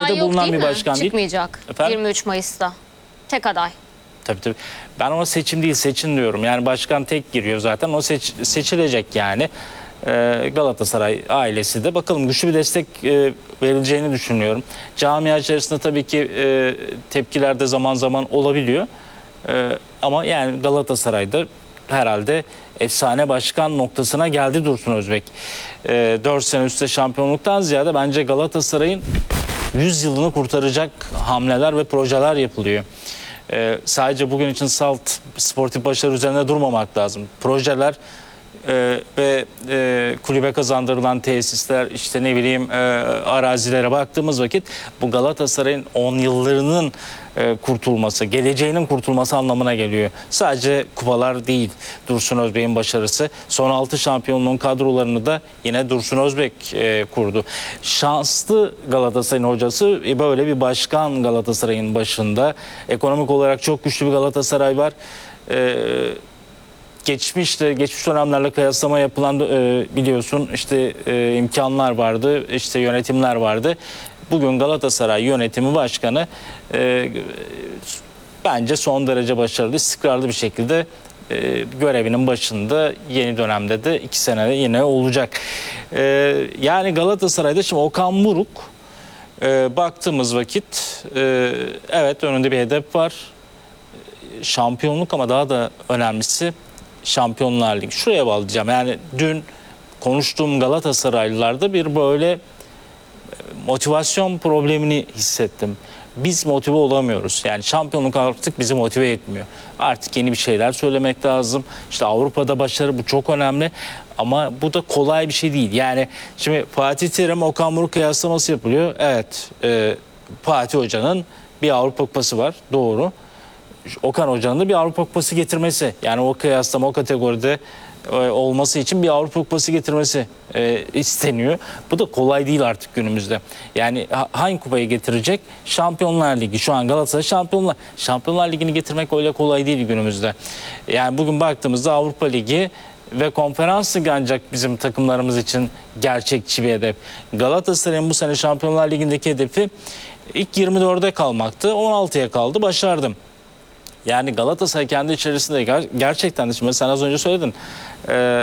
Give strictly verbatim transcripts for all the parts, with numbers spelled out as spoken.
aday yok bulunan değil bir mi? başkan değil. Çıkmayacak Efendim? yirmi üç Mayıs'ta. Tek aday. Tabii tabii. Ben ona seçim değil seçin diyorum. Yani başkan tek giriyor zaten. O seç, seçilecek yani. Ee, Galatasaray ailesi de bakalım güçlü bir destek e, verileceğini düşünüyorum. Camia içerisinde tabii ki e, tepkiler de zaman zaman olabiliyor. E, ama yani Galatasaray'da herhalde efsane başkan noktasına geldi Dursun Özbek. E, dört sene üstte şampiyonluktan ziyade bence Galatasaray'ın yüz yılını kurtaracak hamleler ve projeler yapılıyor. Ee, sadece bugün için salt sportif başarı üzerine durmamak lazım. Projeler e, ve e, kulübe kazandırılan tesisler, işte ne bileyim e, arazilere baktığımız vakit bu Galatasaray'ın on yıllarının e, kurtulması, geleceğinin kurtulması anlamına geliyor. Sadece kupalar değil Dursun Özbek'in başarısı. Son altı şampiyonluğun kadrolarını da yine Dursun Özbek e, kurdu. Şanslı Galatasaray'ın hocası, e, böyle bir başkan Galatasaray'ın başında. Ekonomik olarak çok güçlü bir Galatasaray var. E, geçmişte geçmiş dönemlerle kıyaslama yapılan e, biliyorsun işte e, imkanlar vardı, işte yönetimler vardı. Bugün Galatasaray yönetimi başkanı e, bence son derece başarılı, istikrarlı bir şekilde e, görevinin başında, yeni dönemde de iki senede yine olacak. E, yani Galatasaray'da şimdi Okan Buruk e, baktığımız vakit e, evet önünde bir hedef var. Şampiyonluk ama daha da önemlisi Şampiyonlar Ligi. Şuraya bağlayacağım. Yani dün konuştuğum Galatasaraylılarda bir böyle motivasyon problemini hissettim. Biz motive olamıyoruz. Yani şampiyonluk artık bizi motive etmiyor. Artık yeni bir şeyler söylemek lazım. İşte Avrupa'da başarı, bu çok önemli. Ama bu da kolay bir şey değil. Yani şimdi Fatih Terim, Okan Buruk kıyaslaması yapılıyor. Evet, e, Fatih Hoca'nın bir Avrupa Kupası var. Doğru. Okan Hoca'nın da bir Avrupa Kupası getirmesi, yani o kıyaslama, o kategoride e, olması için bir Avrupa Kupası getirmesi e, isteniyor. Bu da kolay değil artık günümüzde. Yani ha, hangi kupayı getirecek? Şampiyonlar Ligi. Şu an Galatasaray Şampiyonlar Şampiyonlar Ligi'ni getirmek öyle kolay değil günümüzde. Yani bugün baktığımızda Avrupa Ligi ve Konferans Ligi ancak bizim takımlarımız için gerçekçi bir hedef. Galatasaray'ın bu sene Şampiyonlar Ligi'ndeki hedefi ilk yirmi dörde kalmaktı. on altıya kaldı. Başardım. Yani Galatasaray kendi içerisinde ger gerçekten de, şimdi sen az önce söyledin, e,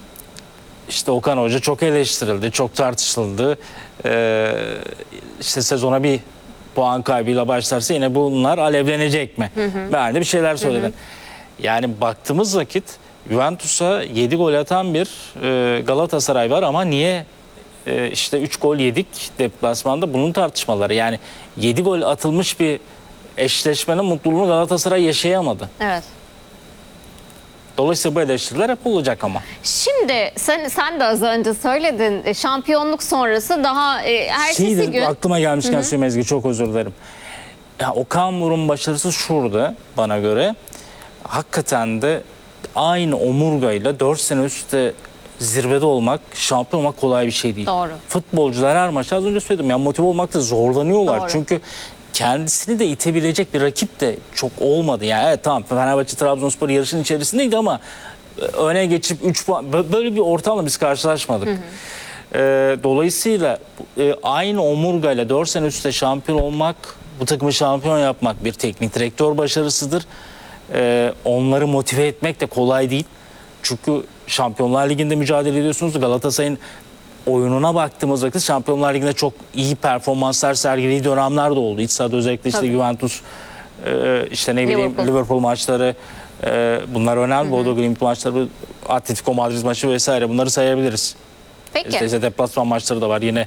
işte Okan Hoca çok eleştirildi, çok tartışıldı. E, işte sezona bir puan kaybıyla başlarsa yine bunlar alevlenecek mi? Hı hı. Ben de bir şeyler söyledim. Hı hı. Yani baktığımız vakit Juventus'a yedi gol atan bir e, Galatasaray var ama niye e, işte üç gol yedik deplasmanda, bunun tartışmaları. Yani yedi gol atılmış bir eşleşmenin mutluluğunu Galatasaray yaşayamadı. Evet. Dolayısıyla bu eleştiriler hep olacak ama. Şimdi sen sen de az önce söyledin, şampiyonluk sonrası daha e, ertesi Şeydir, gün. aklıma gelmişken Süleyman Ezgi, çok özür dilerim. Ya, Okan Buruk'un başarısı şurada bana göre. Hakikaten de aynı omurgayla dört sene üstte zirvede olmak, şampiyon olmak kolay bir şey değil. Doğru. Futbolcular her maçta, az önce söyledim ya, motive olmakta zorlanıyorlar. Doğru. Çünkü kendisini de itebilecek bir rakip de çok olmadı. Yani evet, tamam, Fenerbahçe Trabzonspor yarışın içerisindeydi ama öne geçip üç puan, böyle bir ortamla biz karşılaşmadık. Hı hı. Ee, dolayısıyla e, aynı omurgayla dört sene üstte şampiyon olmak, bu takımı şampiyon yapmak bir teknik direktör başarısıdır. Ee, onları motive etmek de kolay değil. Çünkü Şampiyonlar Ligi'nde mücadele ediyorsunuz. Galatasaray'ın oyununa baktığımız vakit Şampiyonlar Ligi'nde çok iyi performanslar sergilediği dönemler de oldu. İç sahada özellikle işte Tabii. Juventus, e, işte ne bileyim Liverpool, Liverpool maçları, e, bunlar önemli. Bodo Glimt maçları, Atletico Madrid maçı vesaire, bunları sayabiliriz. Peki. İşte, işte deplasman maçları da var. Yine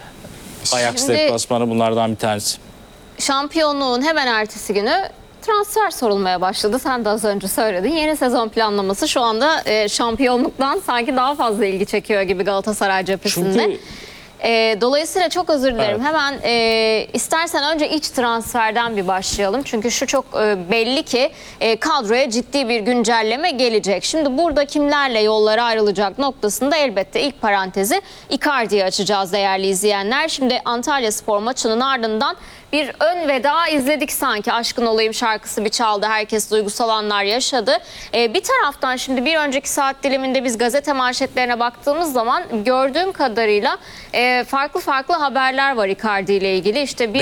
Ajax Şimdi, deplasmanı bunlardan bir tanesi. Şampiyonluğun hemen ertesi günü transfer sorulmaya başladı. Sen de az önce söyledin. Yeni sezon planlaması şu anda e, şampiyonluktan sanki daha fazla ilgi çekiyor gibi Galatasaray cephesinde. Çünkü... E, dolayısıyla çok özür dilerim. Evet. Hemen e, istersen önce iç transferden bir başlayalım. Çünkü şu çok e, belli ki e, kadroya ciddi bir güncelleme gelecek. Şimdi burada kimlerle yollara ayrılacak noktasında elbette ilk parantezi Icardi'yi açacağız değerli izleyenler. Şimdi Antalyaspor maçının ardından bir ön veda izledik sanki. Aşkın Olayım şarkısı bir çaldı. Herkes duygusal anlar yaşadı. Ee, bir taraftan şimdi bir önceki saat diliminde biz gazete manşetlerine baktığımız zaman gördüğüm kadarıyla e, farklı farklı haberler var Icardi ile ilgili. İşte bir